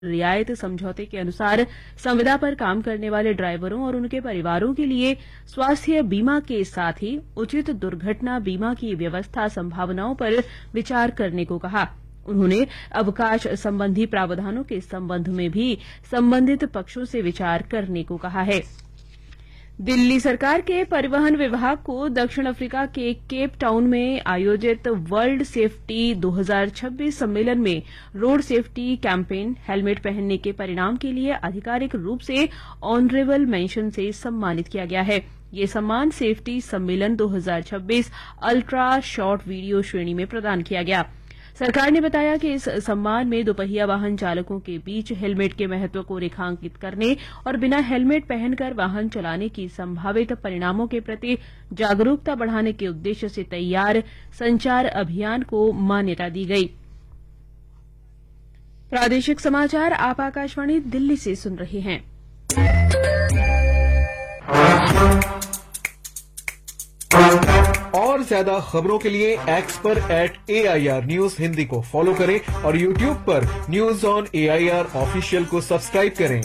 रियायत समझौते के अनुसार संविदा पर काम करने वाले ड्राइवरों और उनके परिवारों के लिए स्वास्थ्य बीमा के साथ ही उचित दुर्घटना बीमा की व्यवस्था संभावनाओं पर विचार करने को कहा। उन्होंने अवकाश संबंधी प्रावधानों के संबंध में भी संबंधित पक्षों से विचार करने को कहा है। दिल्ली सरकार के परिवहन विभाग को दक्षिण अफ्रीका के केप टाउन में आयोजित वर्ल्ड सेफ्टी 2026 सम्मेलन में रोड सेफ्टी कैंपेन हेलमेट पहनने के परिणाम के लिए आधिकारिक रूप से ऑनरेबल मेंशन से सम्मानित किया गया है। ये सम्मान सेफ्टी सम्मेलन 2026 अल्ट्रा शॉर्ट वीडियो श्रेणी में प्रदान किया गया। सरकार ने बताया कि इस सम्मान में दोपहिया वाहन चालकों के बीच हेलमेट के महत्व को रेखांकित करने और बिना हेलमेट पहनकर वाहन चलाने की संभावित परिणामों के प्रति जागरूकता बढ़ाने के उद्देश्य से तैयार संचार अभियान को मान्यता दी गई। प्रादेशिक समाचार आप आकाशवाणी दिल्ली से सुन रहे हैं। और ज्यादा खबरों के लिए एक्स पर @AIR न्यूज हिंदी को फॉलो करें और यूट्यूब पर न्यूज ऑन AIR ऑफिशियल को सब्सक्राइब करें।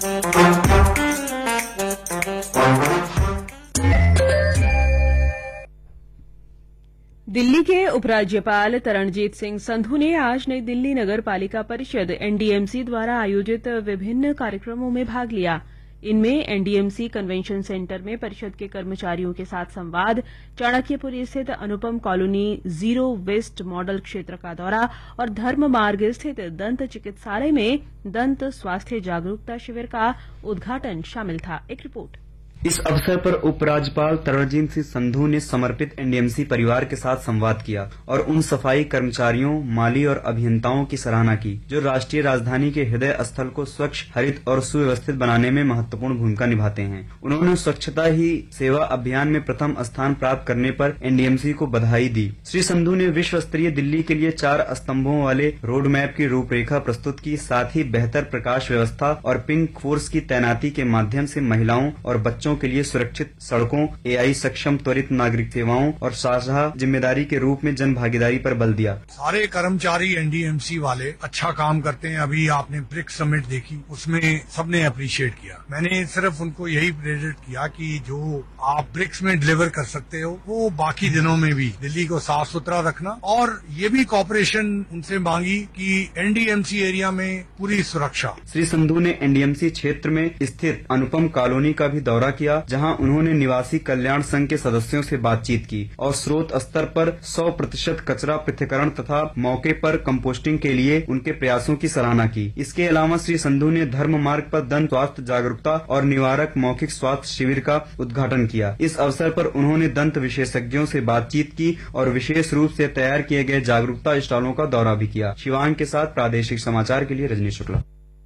दिल्ली के उपराज्यपाल तरणजीत सिंह संधू ने आज नई दिल्ली नगर पालिका परिषद NDMC द्वारा आयोजित विभिन्न कार्यक्रमों में भाग लिया। इनमें NDMC कन्वेंशन सेंटर में परिषद के कर्मचारियों के साथ संवाद, चाणक्यपुरी स्थित अनुपम कॉलोनी जीरो वेस्ट मॉडल क्षेत्र का दौरा और धर्म मार्ग स्थित दंत चिकित्सालय में दंत स्वास्थ्य जागरूकता शिविर का उद्घाटन शामिल था। एक रिपोर्ट। इस अवसर पर उपराज्यपाल तरणजीत सिंह संधू ने समर्पित NDMC परिवार के साथ संवाद किया और उन सफाई कर्मचारियों, माली और अभियंताओं की सराहना की जो राष्ट्रीय राजधानी के हृदय स्थल को स्वच्छ, हरित और सुव्यवस्थित बनाने में महत्वपूर्ण भूमिका निभाते हैं। उन्होंने स्वच्छता ही सेवा अभियान में प्रथम स्थान प्राप्त करने पर NDMC को बधाई दी। श्री संधू ने विश्व स्तरीय दिल्ली के लिए 4 स्तंभों वाले रोड मैप की रूपरेखा प्रस्तुत की, साथ ही बेहतर प्रकाश व्यवस्था और पिंक फोर्स की तैनाती के माध्यम से महिलाओं और बच्चों के लिए सुरक्षित सड़कों, AI सक्षम त्वरित नागरिक सेवाओं और साझा जिम्मेदारी के रूप में जन भागीदारी पर बल दिया। सारे कर्मचारी NDMC वाले अच्छा काम करते हैं। अभी आपने ब्रिक्स समिट देखी, उसमें सबने अप्रिशिएट किया। मैंने सिर्फ उनको यही प्रेरित किया कि जो आप ब्रिक्स में डिलीवर कर सकते हो वो बाकी दिनों में भी दिल्ली को साफ सुथरा रखना, और ये भी कॉपरेशन उनसे मांगी कि NDMC एरिया में पूरी सुरक्षा। श्री संधू ने NDMC क्षेत्र में स्थित अनुपम कॉलोनी का भी दौरा किया, जहां उन्होंने निवासी कल्याण संघ के सदस्यों से बातचीत की और स्रोत स्तर पर 100% कचरा पृथक्करण तथा मौके पर कंपोस्टिंग के लिए उनके प्रयासों की सराहना की। इसके अलावा श्री संधू ने धर्म मार्ग पर दंत स्वास्थ्य जागरूकता और निवारक मौखिक स्वास्थ्य शिविर का उद्घाटन किया। इस अवसर पर उन्होंने दंत विशेषज्ञों से बातचीत की और विशेष रूप से तैयार किए गए जागरूकता स्टॉलों का दौरा भी किया। शिवांग के साथ प्रादेशिक समाचार के लिए रजनी शुक्ला।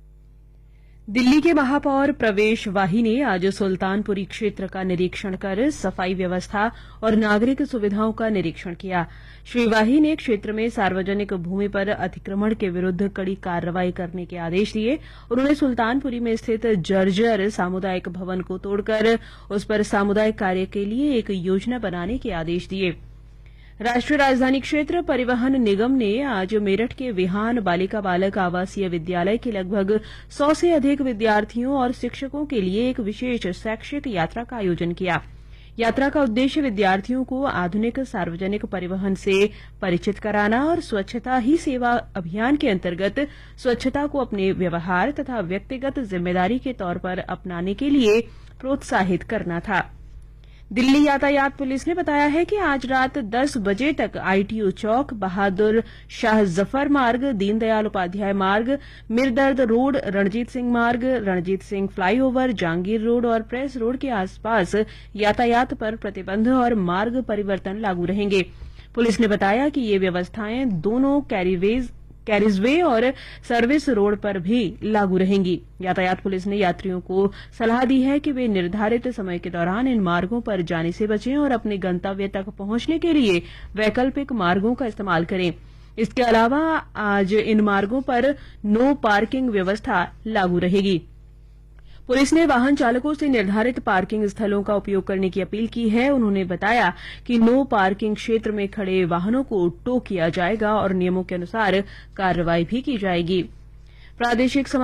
दिल्ली के महापौर प्रवेश वाही ने आज सुल्तानपुरी क्षेत्र का निरीक्षण कर सफाई व्यवस्था और नागरिक सुविधाओं का निरीक्षण किया। श्री वाही ने क्षेत्र में सार्वजनिक भूमि पर अतिक्रमण के विरूद्ध कड़ी कार्रवाई करने के आदेश दिए। उन्होंने सुल्तानपुरी में स्थित जर्जर सामुदायिक भवन को तोड़कर उस पर सामुदायिक कार्य के लिए एक योजना बनाने के आदेश दिए। राष्ट्रीय राजधानी क्षेत्र परिवहन निगम ने आज मेरठ के विहान बालिका बालक आवासीय विद्यालय के लगभग 100 से अधिक विद्यार्थियों और शिक्षकों के लिए एक विशेष शैक्षिक यात्रा का आयोजन किया। यात्रा का उद्देश्य विद्यार्थियों को आधुनिक सार्वजनिक परिवहन से परिचित कराना और स्वच्छता ही सेवा अभियान के अंतर्गत स्वच्छता को अपने व्यवहार तथा व्यक्तिगत जिम्मेदारी के तौर पर अपनाने के लिए प्रोत्साहित करना था। दिल्ली यातायात पुलिस ने बताया है कि आज रात 10 बजे तक ITO चौक, बहादुर शाह जफर मार्ग, दीनदयाल उपाध्याय मार्ग, मिरदर्द रोड, रणजीत सिंह मार्ग, रणजीत सिंह फ्लाईओवर, जहांगीर रोड और प्रेस रोड के आसपास यातायात पर प्रतिबंध और मार्ग परिवर्तन लागू रहेंगे। पुलिस ने बताया कि ये व्यवस्थाएं दोनों कैरिजवे और सर्विस रोड पर भी लागू रहेंगी। यातायात पुलिस ने यात्रियों को सलाह दी है कि वे निर्धारित समय के दौरान इन मार्गों पर जाने से बचें और अपने गंतव्य तक पहुंचने के लिए वैकल्पिक मार्गों का इस्तेमाल करें। इसके अलावा आज इन मार्गों पर नो पार्किंग व्यवस्था लागू रहेगी। पुलिस ने वाहन चालकों से निर्धारित पार्किंग स्थलों का उपयोग करने की अपील की है। उन्होंने बताया कि नो पार्किंग क्षेत्र में खड़े वाहनों को टो किया जाएगा और नियमों के अनुसार कार्रवाई भी की जाएगी। प्रादेशिक